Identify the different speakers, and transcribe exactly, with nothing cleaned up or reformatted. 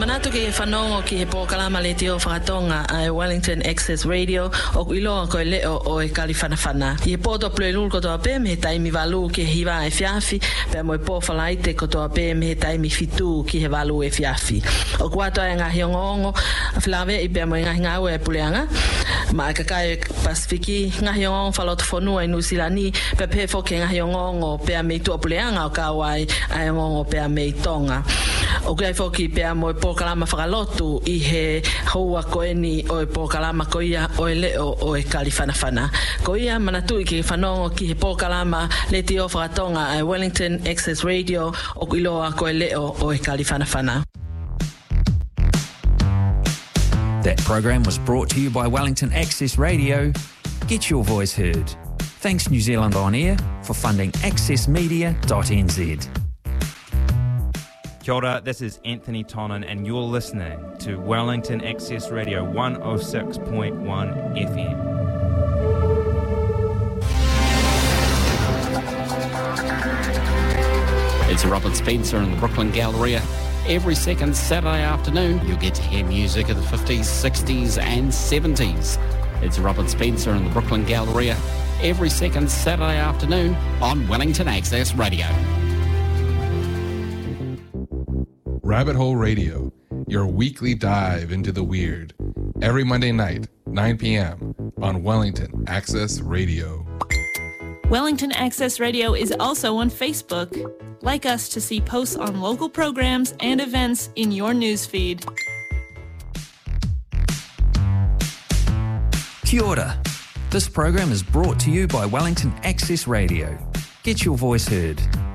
Speaker 1: Manatu ki e whanongo ki he pōkalama le tio whakatonga a Wellington Access Radio o iloa koe leo o e kaliwhanawhana. I he pōto plurul kotoa pē me he taimi walu ki he hiwa e whiawhi, pēr mo e pōwhalaite kotoa pē me he taimi fitu ki he walu e whiawhi. O kuatoa e ngahi ongo whilawe i pēr mo e ngahi ngau e puleanga, ma e kakai Pasifiki ngahi ongo whaloto whanua i Nusilani, pēr pē whoke ngahi ongo pēr me i tua puleanga o kawai a ongo pēr me i tonga. O kai whoki pēr mo e pōkalama whakalotu i he haua koeni o e pōkalama koia o e leo o e kaliwhanawhana. Koia manatu i ki whanongo ki he pōkalama le tio whakatonga a Wellington Access Radio o iloa ko e leo o e kaliwhanawhana.
Speaker 2: That program was brought to you by Wellington Access Radio. Get your voice heard. Thanks New Zealand On Air for funding access media dot n z.
Speaker 3: Kia ora, this is Anthony Tonin and you're listening to Wellington Access Radio one oh six point one F M.
Speaker 4: It's Robert Spencer in the Brooklyn Galleria. Every second Saturday afternoon, you'll get to hear music of the fifties, sixties and seventies. It's Robert Spencer in the Brooklyn Galleria. Every second Saturday afternoon on Wellington Access Radio.
Speaker 5: Rabbit Hole Radio, your weekly dive into the weird. Every Monday night, nine p.m. on Wellington Access Radio.
Speaker 6: Wellington Access Radio is also on Facebook. Like us to see posts on local programs and events in your newsfeed.
Speaker 2: Kia ora. This program is brought to you by Wellington Access Radio. Get your voice heard.